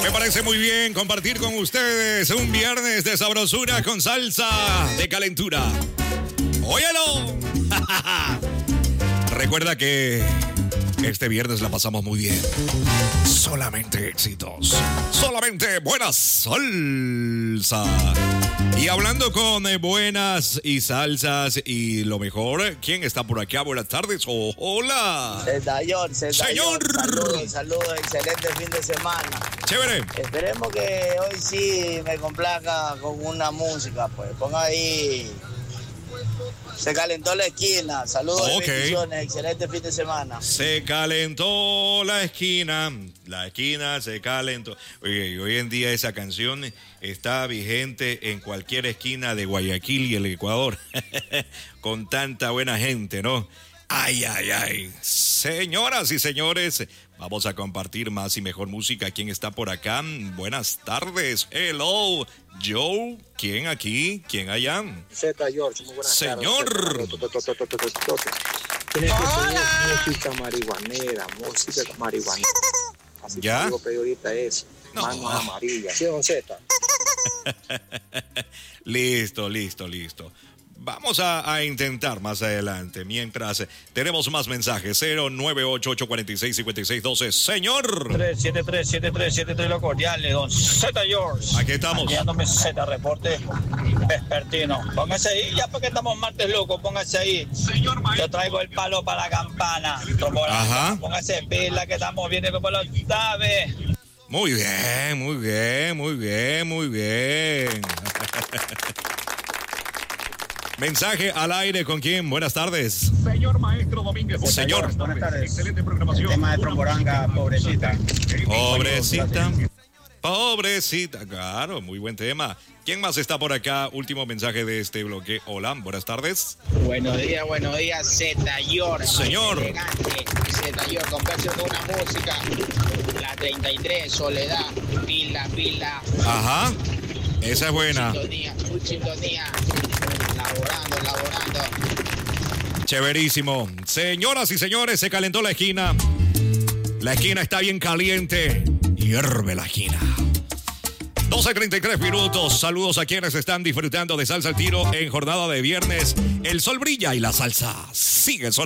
Me parece muy bien compartir con ustedes un viernes de sabrosura con salsa de calentura. ¡Óyelo! Recuerda que este viernes la pasamos muy bien. Solamente éxitos. Solamente buena salsa. Y hablando con buenas y salsas y lo mejor, ¿quién está por acá? Buenas tardes. Oh, hola. Señor. Saludos, excelente fin de semana. Chévere. Esperemos que hoy sí me complazca con una música, pues. Ponga ahí. Se calentó la esquina. Saludos y bendiciones. Excelente fin de semana. Se calentó la esquina se calentó. Oye, hoy en día esa canción está vigente en cualquier esquina de Guayaquil y el Ecuador. Con tanta buena gente, ¿no? Ay. Señoras y señores, vamos a compartir más y mejor música. ¿Quién está por acá? Buenas tardes. Hello, Joe. ¿Quién aquí? ¿Quién allá? Z George, muy buenas Señor. tardes. Tiene que ser música marihuanera. Así ¿Ya? que digo que ahorita es manos amarillas. ¿Sí, don Z? Listo. Vamos a intentar más adelante. Mientras tenemos más mensajes. 098-846-5612. Señor. 373 los cordiales, don Z George. Aquí estamos. Enviándome Z, reporte vespertino. Póngase ahí, ya porque estamos martes locos, póngase ahí. Yo traigo el palo para la campana. Ajá. Póngase pila que estamos bien como lo sabe. Muy bien. Mensaje al aire, ¿con quién? Buenas tardes. Señor Maestro Domínguez. Señor. Buenas tardes. Excelente programación. El tema de Tromboranga, Pobrecita, claro, muy buen tema. ¿Quién más está por acá? Último mensaje de este bloque. Hola, buenas tardes. Buenos días, Z George. Señor. Elegante, Z George, complacio con una música. La 33, Soledad, pila. Ajá, esa es buena. Sintonía. Laborando. Chéverísimo. Señoras y señores, se calentó la esquina. La esquina está bien caliente. Hierve la esquina. 12:33 minutos. Saludos a quienes están disfrutando de Salsa al Tiro en jornada de viernes. El sol brilla y la salsa sigue sonando.